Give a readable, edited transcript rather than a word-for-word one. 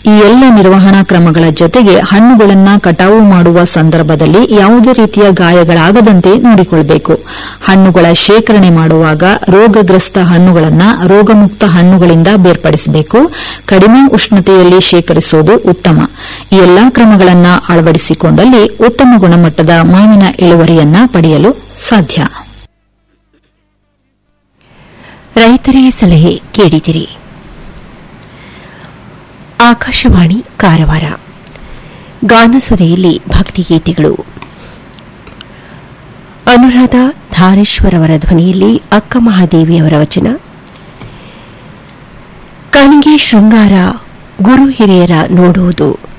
ಈ ಎಲ್ಲ ನಿರ್ವಹಣಾ ಕ್ರಮಗಳ ಜೊತೆಗೆ ಹಣ್ಣುಗಳನ್ನು ಕಟಾವು ಮಾಡುವ ಸಂದರ್ಭದಲ್ಲಿ ಯಾವುದೇ ರೀತಿಯ ಗಾಯಗಳಾಗದಂತೆ ನೋಡಿಕೊಳ್ಳಬೇಕು. ಹಣ್ಣುಗಳ ಶೇಖರಣೆ ಮಾಡುವಾಗ ರೋಗಗ್ರಸ್ತ ಹಣ್ಣುಗಳನ್ನು ರೋಗಮುಕ್ತ ಹಣ್ಣುಗಳಿಂದ ಬೇರ್ಪಡಿಸಬೇಕು. ಕಡಿಮೆ ಉಷ್ಣತೆಯಲ್ಲಿ ಶೇಖರಿಸುವುದು ಉತ್ತಮ. ಈ ಎಲ್ಲಾ ಕ್ರಮಗಳನ್ನು ಅಳವಡಿಸಿಕೊಂಡಲ್ಲಿ ಉತ್ತಮ ಗುಣಮಟ್ಟದ ಮಾವಿನ ಇಳುವರಿಯನ್ನು ಪಡೆಯಲು ಸಾಧ್ಯ. ರೈತರಿಗೆ ಸಲಹೆ ಕೇಳಿದಿರಿ. ಆಕಾಶವಾಣಿ ಕಾರವಾರ. ಗಾನಸುಧೆಯಲ್ಲಿ ಭಕ್ತಿಗೀತೆಗಳು. ಅನುರಾಧ ಧಾರೇಶ್ವರ್ ಅವರ ಧ್ವನಿಯಲ್ಲಿ ಅಕ್ಕ ಮಹಾದೇವಿಯವರ ವಚನ. ಕಣಿಗೆ ಶೃಂಗಾರ ಗುರು ಹಿರಿಯರ ನೋಡುವುದು.